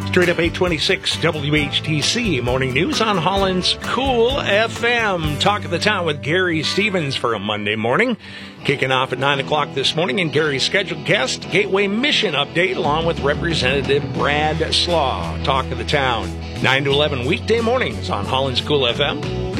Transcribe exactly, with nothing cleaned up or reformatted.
Straight up eight twenty-six W H T C Morning News on Holland's Cool F M. Talk of the Town with Gary Stevens for a Monday morning. Kicking off at nine o'clock this morning, and Gary's scheduled guest, Gateway Mission Update, along with Representative Brad Slaw. Talk of the Town, nine to eleven weekday mornings on Holland's Cool F M.